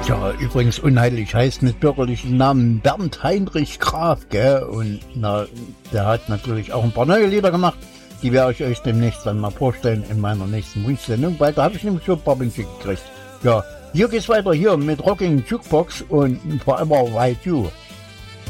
Ja, übrigens unheimlich heißt mit bürgerlichen Namen Bernd Heinrich Graf, gell? Und der hat natürlich auch ein paar neue Lieder gemacht. Die werde ich euch demnächst dann mal vorstellen in meiner nächsten Wunschsendung, weil da habe ich nämlich schon ein paar Wünsche gekriegt. Ja, hier geht's weiter hier mit Rocking Jukebox und Forever White You.